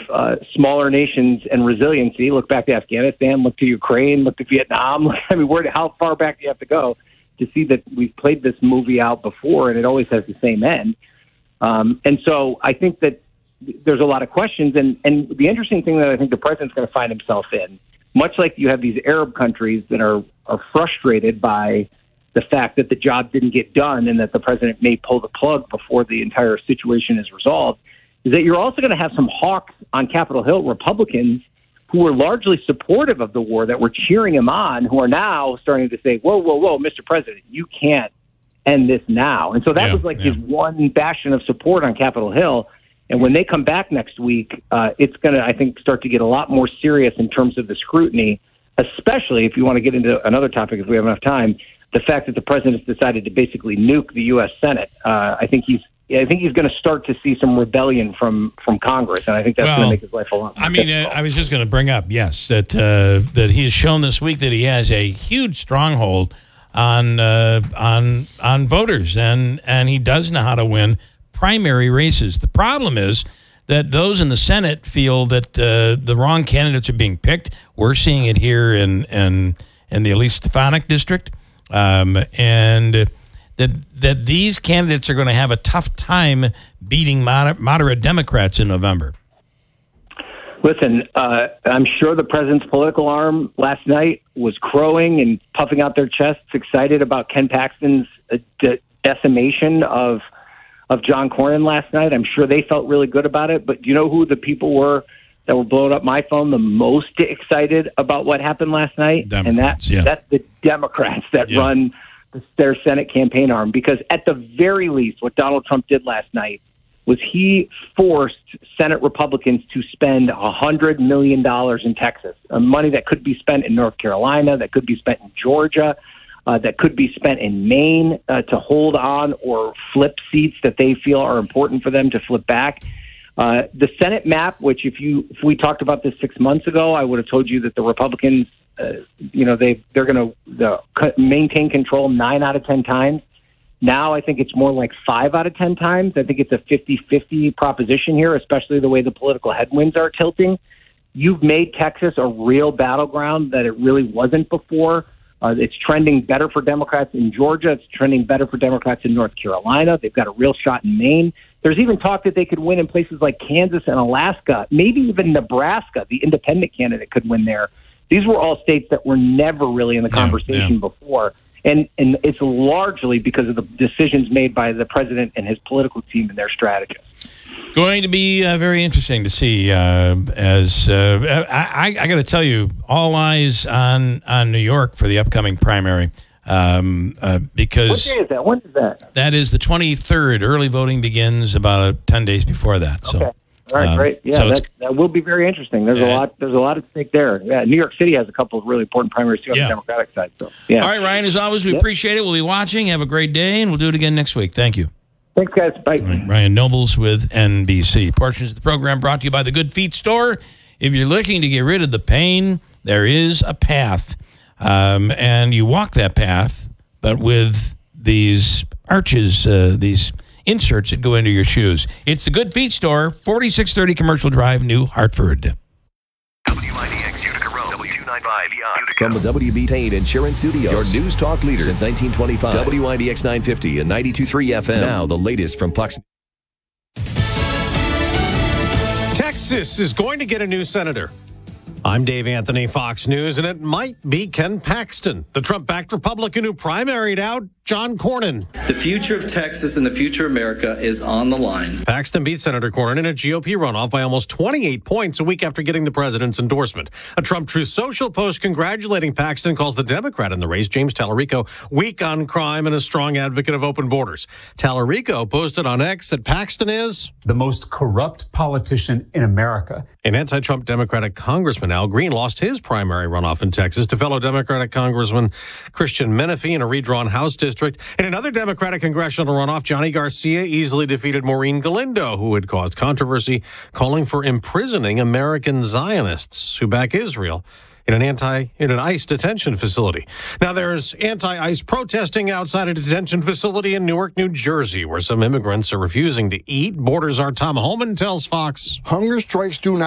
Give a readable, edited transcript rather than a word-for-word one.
smaller nations and resiliency. Look back to Afghanistan, look to Ukraine, look to Vietnam. I mean, how far back do you have to go to see that we've played this movie out before, and it always has the same end? And so I think that there's a lot of questions. And the interesting thing that I think the president's going to find himself in, much like you have these Arab countries that are frustrated by the fact that the job didn't get done and that the president may pull the plug before the entire situation is resolved, is that you're also going to have some hawks on Capitol Hill, Republicans, who were largely supportive of the war, that were cheering him on, who are now starting to say, whoa, Mr. President, you can't end this now. And so that was like his one bastion of support on Capitol Hill. And when they come back next week, it's going to, I think, start to get a lot more serious in terms of the scrutiny, especially if you want to get into another topic, if we have enough time, the fact that the president has decided to basically nuke the U.S. Senate. I think he's going to start to see some rebellion from Congress, and I think that's going to make his life a lot more difficult. I was just going to bring up, that he has shown this week that he has a huge stronghold on voters, and he does know how to win primary races. The problem is that those in the Senate feel that the wrong candidates are being picked. We're seeing it here in the Elise Stefanik district, and that these candidates are going to have a tough time beating moderate Democrats in November. Listen, I'm sure the president's political arm last night was crowing and puffing out their chests, excited about Ken Paxton's decimation of John Cornyn last night. I'm sure they felt really good about it. But do you know who the people were that were blowing up my phone the most excited about what happened last night? Democrats, and that's the Democrats that run their Senate campaign arm. Because at the very least, what Donald Trump did last night was he forced Senate Republicans to spend $100 million in Texas, money that could be spent in North Carolina, that could be spent in Georgia, that could be spent in Maine to hold on or flip seats that they feel are important for them to flip back. The Senate map, which if we talked about this 6 months ago, I would have told you that the Republicans, they're going to maintain control 9 out of 10 times. Now I think it's more like 5 out of 10 times. I think it's a 50-50 proposition here, especially the way the political headwinds are tilting. You've made Texas a real battleground that it really wasn't before. It's trending better for Democrats in Georgia. It's trending better for Democrats in North Carolina. They've got a real shot in Maine. There's even talk that they could win in places like Kansas and Alaska, maybe even Nebraska. The independent candidate could win there. These were all states that were never really in the conversation before. And it's largely because of the decisions made by the president and his political team and their strategists. Going to be very interesting to see. I got to tell you, all eyes on New York for the upcoming primary. Because what day is that? When is that? That is the 23rd. Early voting begins about 10 days before that. So. Okay. All right, great. Yeah, so that will be very interesting. There's a lot at stake there. Yeah, New York City has a couple of really important primaries too on the Democratic side. So, yeah. All right, Ryan. As always, we appreciate it. We'll be watching. Have a great day, and we'll do it again next week. Thank you. Thanks, guys. Bye. Right, Ryan Nobles with NBC. Portions of the program brought to you by the Good Feet Store. If you're looking to get rid of the pain, there is a path, and you walk that path, but with these arches, these inserts that go into your shoes. It's the Good Feet Store, 4630 Commercial Drive, New Hartford. WIDX Utica Road, W295 Utica. From the WB Payne Insurance Studios, your news talk leader since 1925. WIDX 950 and 92.3 FM. Now the latest from Fox. Texas is going to get a new senator. I'm Dave Anthony, Fox News, and it might be Ken Paxton, the Trump-backed Republican who primaried out John Cornyn. The future of Texas and the future of America is on the line. Paxton beat Senator Cornyn in a GOP runoff by almost 28 points a week after getting the president's endorsement. A Trump Truth Social post congratulating Paxton calls the Democrat in the race, James Tallarico, weak on crime and a strong advocate of open borders. Tallarico posted on X that Paxton is the most corrupt politician in America. An anti-Trump Democratic Congressman Al Green lost his primary runoff in Texas to fellow Democratic Congressman Christian Menefee in a redrawn House district. In another Democratic congressional runoff, Johnny Garcia easily defeated Maureen Galindo, who had caused controversy, calling for imprisoning American Zionists who back Israel in an ICE detention facility. Now, there's anti-ICE protesting outside a detention facility in Newark, New Jersey, where some immigrants are refusing to eat. Borders' Tom Holman tells Fox. Hunger strikes do not